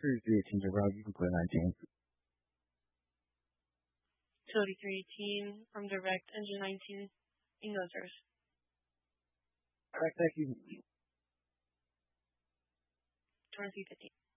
3318 to Rob, you can play 19. Utility 318 from Direct, Engine 19, in nose. Correct, thank you. Torrance 350.